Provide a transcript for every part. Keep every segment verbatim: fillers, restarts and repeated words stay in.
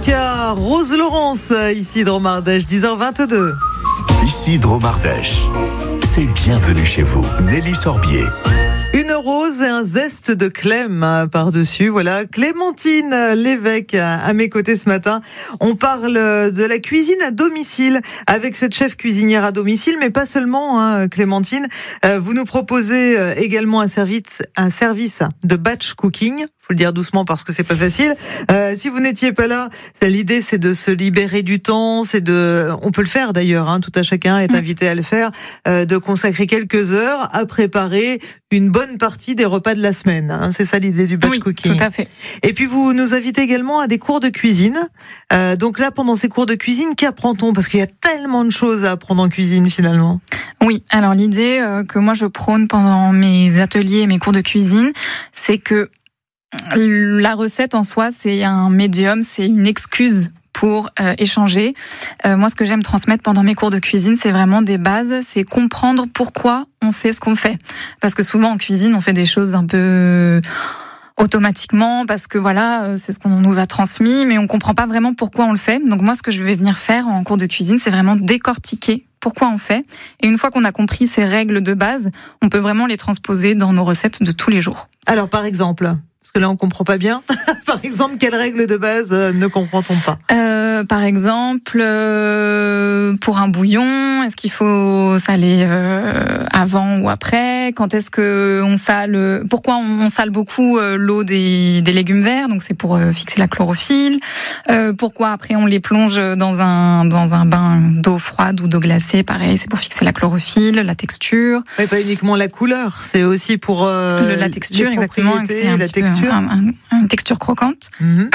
Lucas, Rose Laurence, ici Dromardèche, dix heures vingt-deux. Ici Dromardèche, c'est bienvenue chez vous. Nelly Sorbier. Une rose et un zeste de clem par-dessus. Voilà, Clémentine Lévesque à mes côtés ce matin. On parle de la cuisine à domicile avec cette chef cuisinière à domicile, mais pas seulement, hein, Clémentine. Vous nous proposez également un service, un service de batch cooking. Faut le dire doucement parce que c'est pas facile. Euh, si vous n'étiez pas là, l'idée c'est de se libérer du temps, c'est de, on peut le faire d'ailleurs, hein, tout à chacun est invité à le faire, euh, de consacrer quelques heures à préparer une bonne partie des repas de la semaine. Hein, c'est ça l'idée du batch oui, cooking. Tout à fait. Et puis vous nous invitez également à des cours de cuisine. Euh, donc là, pendant ces cours de cuisine, qu'apprend-on ? Parce qu'il y a tellement de choses à apprendre en cuisine finalement. Oui, alors l'idée euh, que moi je prône pendant mes ateliers et mes cours de cuisine, c'est que la recette en soi, c'est un médium, c'est une excuse pour euh, échanger. Euh, moi, ce que j'aime transmettre pendant mes cours de cuisine, c'est vraiment des bases, c'est comprendre pourquoi on fait ce qu'on fait. Parce que souvent en cuisine, on fait des choses un peu automatiquement, parce que voilà, c'est ce qu'on nous a transmis, mais on comprend pas vraiment pourquoi on le fait. Donc moi, ce que je vais venir faire en cours de cuisine, c'est vraiment décortiquer pourquoi on fait. Et une fois qu'on a compris ces règles de base, on peut vraiment les transposer dans nos recettes de tous les jours. Alors, par exemple, parce que là, on comprend pas bien. Par exemple, quelles règles de base euh, ne comprend-on pas ? euh, Par exemple, euh, pour un bouillon, est-ce qu'il faut saler euh, avant ou après ? Quand est-ce que on sale ? Pourquoi on, on sale beaucoup euh, l'eau des, des légumes verts ? Donc c'est pour euh, fixer la chlorophylle. Euh, pourquoi après on les plonge dans un dans un bain d'eau froide ou d'eau glacée ? Pareil, c'est pour fixer la chlorophylle, la texture. Mais pas uniquement la couleur, c'est aussi pour euh, Le, la texture, exactement. C'est un la petit texture. Peu, un, un, une texture croquante. Mm-hmm.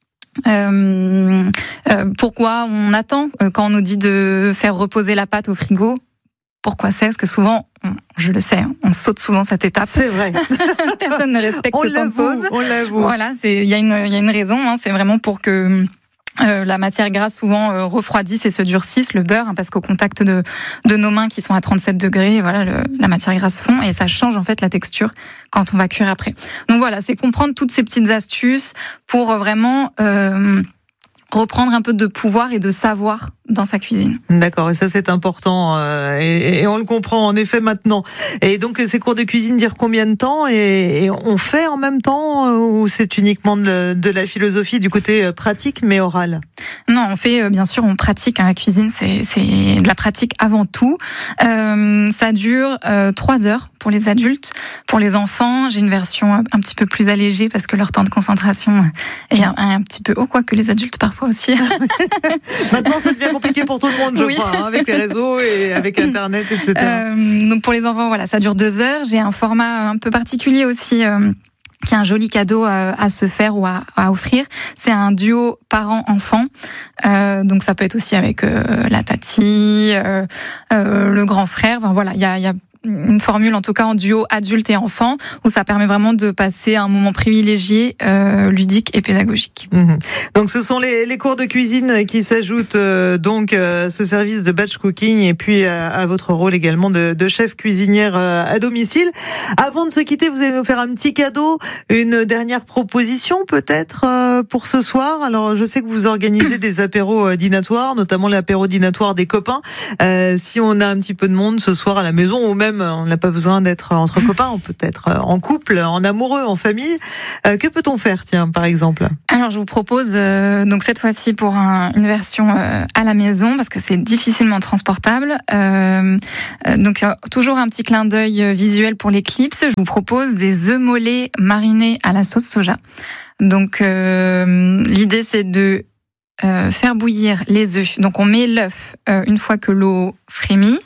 Euh, euh, pourquoi on attend quand on nous dit de faire reposer la pâte au frigo ? Pourquoi c'est ? Parce que souvent, on, je le sais, on saute souvent cette étape. C'est vrai. Personne ne respecte on ce temps de pause. On l'avoue. Voilà, c'est il y a une il y a une raison. Hein, c'est vraiment pour que Euh, la matière grasse souvent euh, refroidisse et se durcisse, le beurre, hein, parce qu'au contact de, de nos mains qui sont à trente-sept degrés, voilà, le, la matière grasse fond et ça change en fait la texture quand on va cuire après. Donc voilà, c'est comprendre toutes ces petites astuces pour vraiment euh, reprendre un peu de pouvoir et de savoir dans sa cuisine. D'accord, et ça c'est important euh, et, et on le comprend en effet maintenant. Et donc ces cours de cuisine durent combien de temps et, et on fait en même temps euh, ou c'est uniquement de, de la philosophie du côté pratique mais oral ? Non, on fait euh, bien sûr, on pratique. Hein, la cuisine, c'est c'est de la pratique avant tout. Euh, ça dure euh, trois heures pour les adultes. Pour les enfants, j'ai une version un petit peu plus allégée parce que leur temps de concentration est un, un petit peu haut, quoi que les adultes parfois aussi. Maintenant, ça devient compliqué pour tout le monde, je oui. crois, hein, avec les réseaux et avec Internet, et cetera. Euh, donc pour les enfants, voilà, ça dure deux heures. J'ai un format un peu particulier aussi. Euh, qui est un joli cadeau à, à se faire ou à, à offrir. C'est un duo parent-enfant. Euh, donc ça peut être aussi avec euh, la tati, euh, euh, le grand frère. Enfin voilà, il y a, y a une formule en tout cas en duo adulte et enfant où ça permet vraiment de passer un moment privilégié, euh, ludique et pédagogique. Mmh. Donc ce sont les, les cours de cuisine qui s'ajoutent euh, donc à euh, ce service de batch cooking et puis à, à votre rôle également de, de chef cuisinière euh, à domicile. Avant de se quitter, vous allez nous faire un petit cadeau, une dernière proposition peut-être euh, pour ce soir. Alors je sais que vous organisez des apéros euh, dînatoires, notamment l'apéro dînatoire des copains. Euh, si on a un petit peu de monde ce soir à la maison ou même on n'a pas besoin d'être entre copains, on peut être en couple, en amoureux, en famille. Euh, que peut-on faire, tiens, par exemple ? Alors, je vous propose euh, donc cette fois-ci pour un, une version euh, à la maison parce que c'est difficilement transportable. Euh, euh, donc, toujours un petit clin d'œil visuel pour les clips. Je vous propose des œufs mollets marinés à la sauce soja. Donc, euh, l'idée c'est de Euh, faire bouillir les œufs. Donc on met l'œuf euh, une fois que l'eau frémit.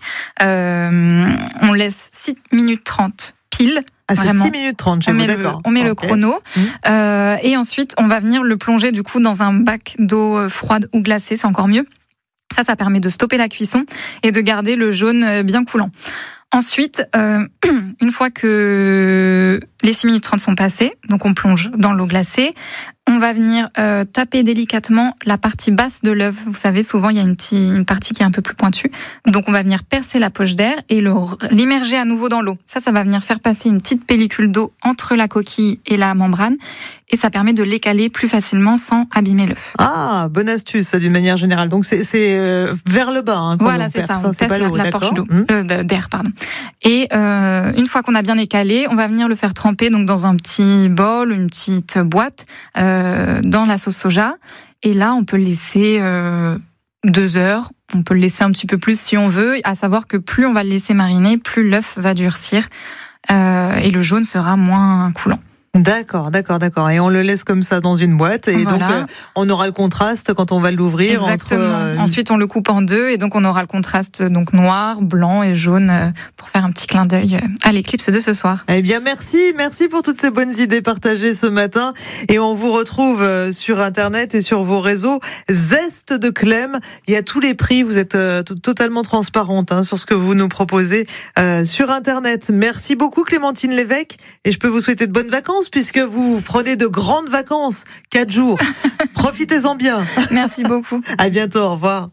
Euh, on laisse six minutes trente pile. Ah, c'est six minutes trente, on met, d'accord. Le, on met okay. le chrono. Mmh. Euh, et ensuite, on va venir le plonger du coup dans un bac d'eau froide ou glacée, c'est encore mieux. Ça, ça permet de stopper la cuisson et de garder le jaune bien coulant. Ensuite, euh, une fois que les six minutes trente sont passées, donc on plonge dans l'eau glacée, On va venir euh, taper délicatement la partie basse de l'œuf. Vous savez, souvent, il y a une, petite, une partie qui est un peu plus pointue. Donc, on va venir percer la poche d'air et le, l'immerger à nouveau dans l'eau. Ça, ça va venir faire passer une petite pellicule d'eau entre la coquille et la membrane. Et ça permet de l'écaler plus facilement sans abîmer l'œuf. Ah, bonne astuce, ça, d'une manière générale. Donc, c'est, c'est euh, vers le bas. Hein, voilà, c'est ça. On c'est pas la, l'eau, la poche d'eau, mmh. euh, d'air, pardon. Et euh, une fois qu'on a bien écalé, on va venir le faire tremper donc dans un petit bol, une petite boîte, euh, dans la sauce soja. Et là, on peut le laisser euh, deux heures. On peut le laisser un petit peu plus si on veut. À savoir que plus on va le laisser mariner, plus l'œuf va durcir euh, et le jaune sera moins coulant. D'accord, d'accord, d'accord. Et on le laisse comme ça dans une boîte et voilà. donc euh, on aura le contraste quand on va l'ouvrir. Exactement. Entre, euh... Ensuite, on le coupe en deux et donc on aura le contraste donc noir, blanc et jaune euh, pour faire un petit clin d'œil à l'éclipse de ce soir. Eh bien, merci, merci pour toutes ces bonnes idées partagées ce matin. Et on vous retrouve sur Internet et sur vos réseaux. Zeste de Clem. Il y a tous les prix. Vous êtes euh, t- totalement transparente hein, sur ce que vous nous proposez euh, sur Internet. Merci beaucoup, Clémentine Lévesque. Et je peux vous souhaiter de bonnes vacances puisque vous prenez de grandes vacances, quatre jours. Profitez-en bien. Merci beaucoup. À bientôt, au revoir.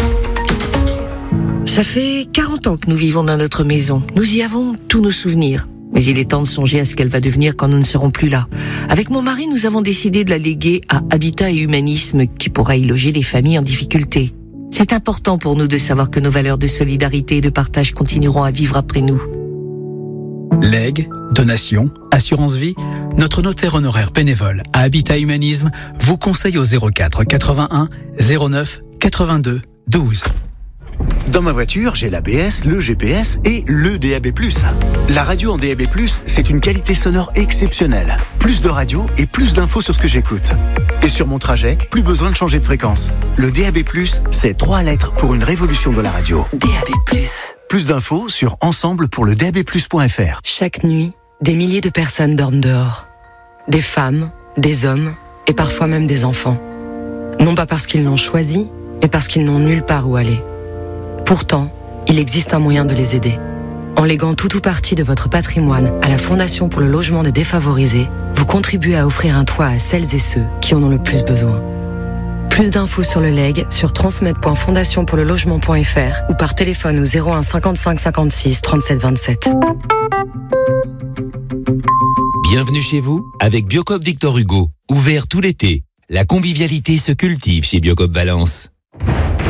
Ça fait quarante ans que nous vivons dans notre maison. Nous y avons tous nos souvenirs. Mais il est temps de songer à ce qu'elle va devenir quand nous ne serons plus là. Avec mon mari, nous avons décidé de la léguer à Habitat et Humanisme, qui pourra y loger les familles en difficulté. C'est important pour nous de savoir que nos valeurs de solidarité et de partage continueront à vivre après nous. Legs, donations, assurance vie, notre notaire honoraire bénévole à Habitat Humanisme vous conseille au zéro quatre quatre-vingt-un zéro neuf quatre-vingt-deux douze. Dans ma voiture, j'ai l'A B S, le G P S et le D A B plus. La radio en D A B plus, c'est une qualité sonore exceptionnelle. Plus de radio et plus d'infos sur ce que j'écoute. Et sur mon trajet, plus besoin de changer de fréquence. Le D A B plus, c'est trois lettres pour une révolution de la radio. D A B plus. Plus d'infos sur ensemble pour le d a b plus point f r. Chaque nuit, des milliers de personnes dorment dehors. Des femmes, des hommes et parfois même des enfants. Non pas parce qu'ils l'ont choisi, mais parce qu'ils n'ont nulle part où aller. Pourtant, il existe un moyen de les aider. En léguant tout ou partie de votre patrimoine à la Fondation pour le logement des défavorisés, vous contribuez à offrir un toit à celles et ceux qui en ont le plus besoin. Plus d'infos sur le legs sur transmettre point fondation pour le logement point f r ou par téléphone au zéro un cinquante-cinq cinquante-six trente-sept vingt-sept. Bienvenue chez vous avec Biocoop Victor Hugo. Ouvert tout l'été. La convivialité se cultive chez Biocoop Valence.